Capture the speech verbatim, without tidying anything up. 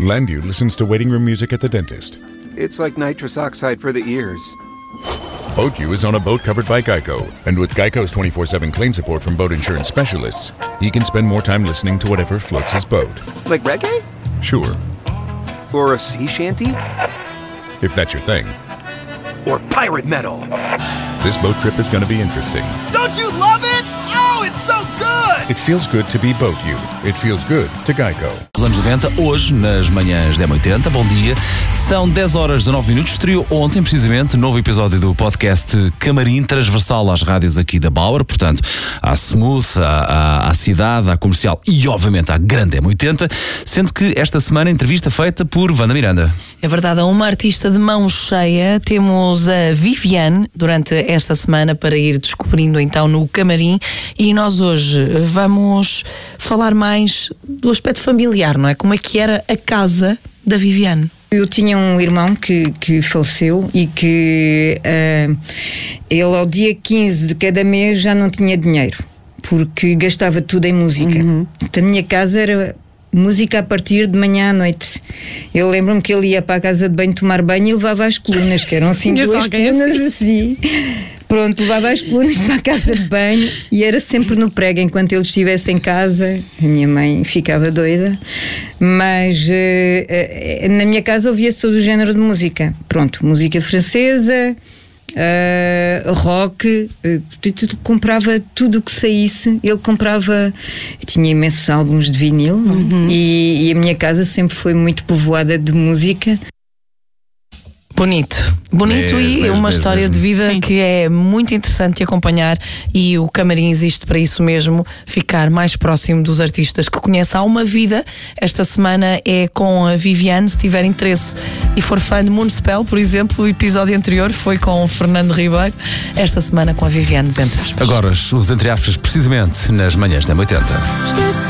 Landu listens to waiting room music at the dentist. It's like nitrous oxide for the ears. BoatU is on a boat covered by Geico, and with Geico's twenty-four seven claim support from boat insurance specialists, he can spend more time listening to whatever floats his boat. Like reggae? Sure, Or a sea shanty? if that's your thing. Or pirate metal? This boat trip is going to be interesting. Don't you love it? Oh, it's so good! It feels good to be BoatU. It feels good to Geico. Os anos noventa, hoje, nas manhãs da M oitenta, bom dia. São dez horas e nove minutos. Estreou ontem, precisamente, novo episódio do podcast Camarim, transversal às rádios aqui da Bauer. Portanto, à Smooth, à, à, à Cidade, à Comercial e, obviamente, à grande M oitenta. Sendo que esta semana a entrevista feita por Wanda Miranda. É verdade, a uma artista de mão cheia. Temos a Viviane durante esta semana para ir descobrindo então no Camarim. E nós hoje vamos falar mais do aspecto familiar, não é? Como é que era a casa da Viviane? Eu tinha um irmão que, que faleceu e que uh, ele ao dia quinze de cada mês já não tinha dinheiro, porque gastava tudo em música. Uhum. A minha casa era música a partir de manhã à noite. Eu lembro-me que ele ia para a casa de banho tomar banho e levava as colunas, que eram assim duas colunas assim. Pronto, levava as colunas para a casa de banho e era sempre no prego enquanto ele estivesse em casa. A minha mãe ficava doida, mas uh, na minha casa ouvia-se todo o género de música. Pronto, música francesa, uh, rock, uh, comprava tudo o que saísse. Ele comprava, tinha imensos álbuns de vinil. Uhum. e, e a minha casa sempre foi muito povoada de música. Bonito, bonito É, e mesmo, uma mesmo, história mesmo. de vida Sim. que é muito interessante de acompanhar, e o Camarim existe para isso mesmo, ficar mais próximo dos artistas que conhece há uma vida. Esta semana é com a Viviane. Se tiver interesse e for fã de Municipal, por exemplo, o episódio anterior foi com o Fernando Ribeiro, esta semana com a Viviane, entre aspas. Agora, os entre aspas, precisamente nas manhãs da M oitenta.